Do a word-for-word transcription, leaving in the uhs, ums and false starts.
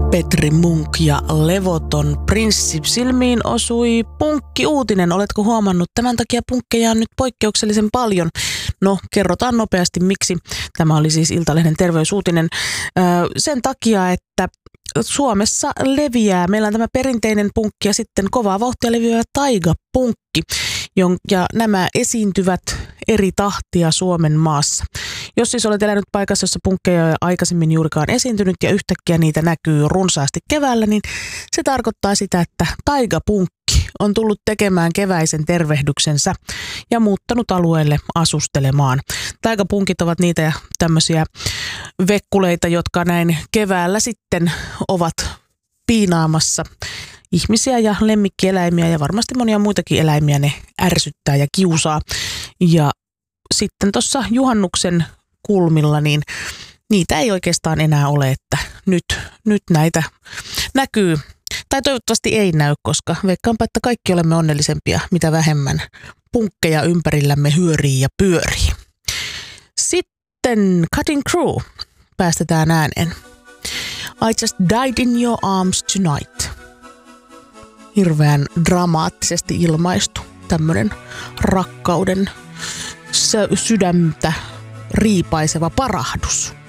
Petri Munk ja levoton prinssi. Silmiin osui punkki-uutinen. Oletko huomannut? Tämän takia punkkeja on nyt poikkeuksellisen paljon. No, kerrotaan nopeasti miksi. Tämä oli siis Iltalehden terveysuutinen. Öö, sen takia, että Suomessa leviää. Meillä on tämä perinteinen punkki ja sitten kovaa vauhtia leviää taigapunkki. Ja nämä esiintyvät eri tahtia Suomen maassa. Jos siis olet elänyt paikassa, jossa punkkeja ei ole aikaisemmin juurikaan esiintynyt ja yhtäkkiä niitä näkyy runsaasti keväällä, niin se tarkoittaa sitä, että taigapunkki on tullut tekemään keväisen tervehdyksensä ja muuttanut alueelle asustelemaan. Taigapunkit ovat niitä tämmöisiä vekkuleita, jotka näin keväällä sitten ovat piinaamassa ihmisiä ja lemmikkieläimiä ja varmasti monia muitakin eläimiä ne ärsyttää ja kiusaa. Ja sitten tuossa juhannuksen kulmilla, niin niitä ei oikeastaan enää ole, että nyt, nyt näitä näkyy. Tai toivottavasti ei näy, koska veikkaanpa, että kaikki olemme onnellisempia, mitä vähemmän punkkeja ympärillämme hyörii ja pyörii. Sitten Cutting Crew päästetään ääneen. I just died in your arms tonight. Hirveän dramaattisesti ilmaistu tämmöinen rakkauden sydäntä riipaiseva parahdus.